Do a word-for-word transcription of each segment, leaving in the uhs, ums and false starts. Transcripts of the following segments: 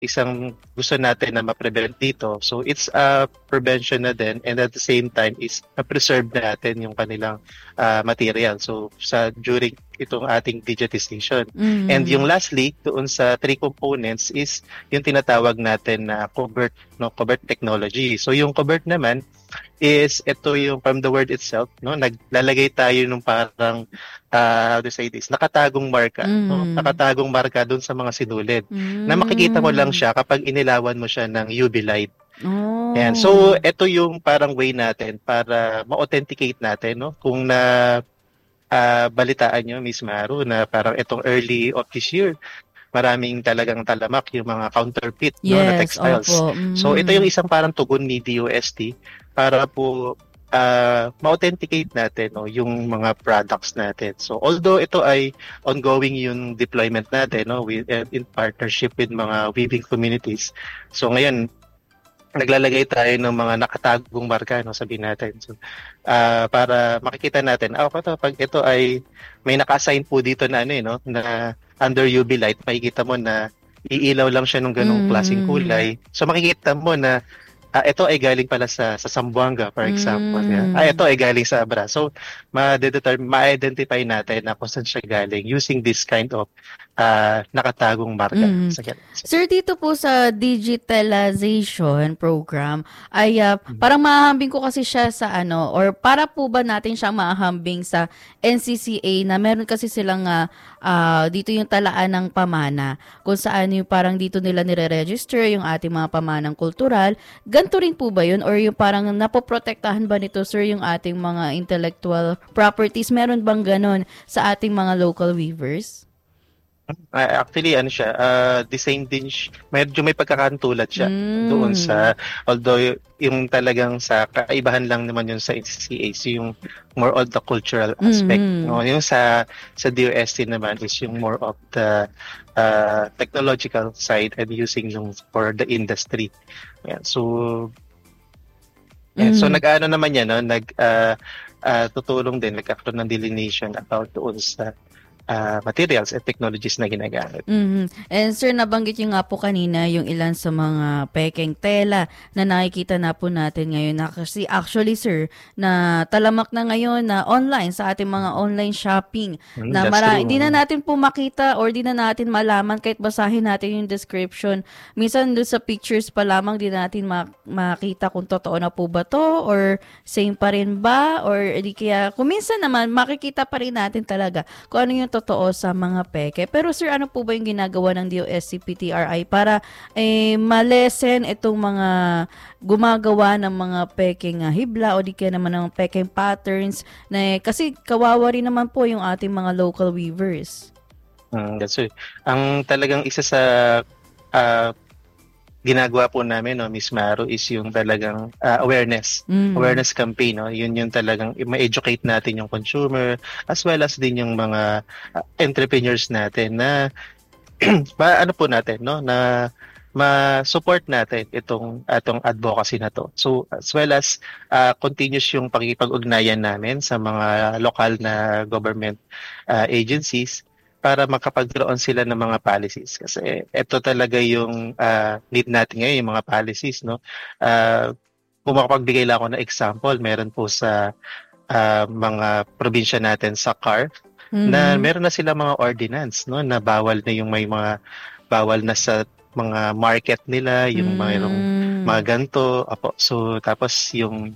isang gusto natin na ma-prevent dito. So it's a prevention na din, and at the same time is na-preserve natin yung kanilang uh, material. So sa during itong ating digitization. And yung Mm. lastly, doon sa three components is yung tinatawag natin na covert, no, covert technology. So yung covert naman is ito yung from the word itself, no, naglalagay tayo ng parang uh, how to say this, nakatagong marka, no, Mm. nakatagong marka doon sa mga sinulid na makikita mo lang Hmm. siya kapag inilawan mo siya ng U V light. Ayan. So, Oh. ito yung parang way natin para ma-authenticate natin, no? Kung na ah, balitaan nyo, Miss Maru, na parang itong early of this year, maraming talagang talamak yung mga counterfeit, no, na Yes, textiles. opo. So, ito yung Mhm. isang parang tugon ni D O S T para po ah, ma-authenticate natin, no, yung mga products natin. So, although ito ay ongoing yung deployment natin, no, with, uh, in partnership with mga weaving communities. So, ngayon, naglalagay tayo ng mga nakatagong marka, no, sabihin natin. So, ah, para makikita natin, ah, ito, pag ito ay may naka-assign po dito na ano, eh, no, na under U V light, makikita mo na iilaw lang siya ng ganung klaseng Mhm. kulay. So makikita mo na ah, ito ay galing pala sa sa Zamboanga, for example. Yeah. Ah, ito Hmm. ay galing sa Abra. So ma-determine, ma-identify natin na kung saan siya galing using this kind of ah, nakatagong marka. Mhm. Sa ganun. Sir, dito po sa digitalization program ay ah, Mm. parang mahahambing ko kasi siya sa ano, or para po ba natin siyang mahahambing sa N C C A na meron kasi silang ah, ah, dito yung talaan ng pamana kung saan yung parang dito nila nire-register yung ating mga pamanang kultural. Ganto rin po ba yun, or yung parang napoprotektahan ba nito, sir, yung ating mga intellectual properties? Meron bang ganon sa ating mga local weavers? Ah, actually, ano siya, ah, the same din, sh- medyo may pagkakantulad siya doon Hmm. sa, although y- yung talagang sa kaibahan lang naman yun sa N C C A, so yung more on the cultural aspect. No? Mhm. Yung sa sa D O S T naman is yung more of the uh, technological side and using yung for the industry. Yan. So, yan. So Mhm. nag-ano naman yan, no? Nag, ah, ah, tutulong din, nagkakaroon ng delineation about doon sa ah, materials and technologies na ginagamit. Mhm. And sir, nabanggit niyo nga po kanina yung ilan sa mga pekeng tela na nakikita na po natin ngayon, na kasi actually sir, na talamak na ngayon na online sa ating mga online shopping, Mm, na that's mara true. hindi na natin po makita or di na natin malaman kahit basahin natin yung description. Minsan doon sa pictures pa lamang di natin ma- makita kung totoo na po ba to, or same pa rin ba, or di kaya kung minsan naman makikita pa rin natin talaga kung ano yung totoo sa mga peke. Pero sir, ano po ba yung ginagawa ng D O S C P T R I para eh, malesen itong mga gumagawa ng mga pekeng ah, hibla o di kaya naman ng pekeng patterns na eh, kasi kawawa rin naman po yung ating mga local weavers. Mm, that's it. Ang talagang isa sa ah, ginagawa po namin, no, Miss Maru, is yung talagang ah, awareness. Mm. Awareness campaign, no? Yun yung talagang ma-educate natin yung consumer as well as din yung mga ah, entrepreneurs natin na ma ano po natin, no, na ma-support natin itong atong advocacy na to. So as well as ah, continuous yung pakikipag-ugnayan namin sa mga lokal na government ah, agencies para makapagkaroon sila ng mga policies. Kasi ito talaga yung ah, need natin ngayon, yung mga policies, no? Ah, kung makapagbigay lang ako ng example, meron po sa ah, mga probinsya natin sa C A R na Mhm. meron na sila mga ordinance, no, na bawal na yung may mga bawal na sa mga market nila yung mayroong mga Mm. ganto. Apo. So tapos yung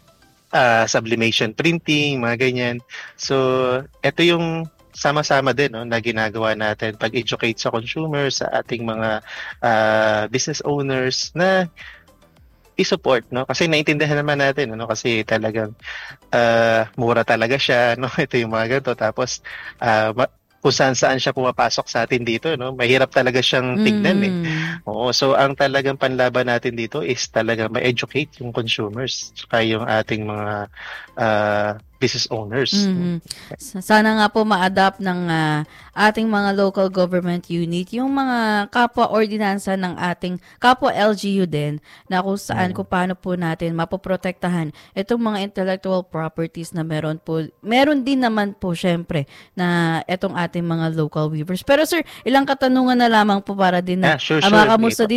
ah, sublimation printing, mga ganyan. So ito yung sama-sama din, no, na ginagawa natin pag-educate sa consumers, sa ating mga ah, business owners na i-support, no, kasi naintindihan naman natin, ano, kasi talagang ah, mura talaga siya, no? Ito yung mga ganito. Tapos, ah, ma- kung saan saan siya pumapasok sa atin dito, no? Mahirap talaga siyang tignan, eh. Mhm. Oo, so ang talagang panlaban natin dito is talaga ma-educate yung consumers, saka yung ating mga ah, business owners. Mhm. Sa- Sana nga po ma-adapt ng ah, ating mga local government unit yung mga kapwa ordinansa ng ating kapwa L G U din na kung saan kung paano po natin mapoprotektahan itong mga intellectual properties na meron po. Meron din naman po syempre na itong ating mga local weavers. Pero sir, ilang katanungan na lamang po para din na Ah, sure, ah, sure. makamusta Sige po. din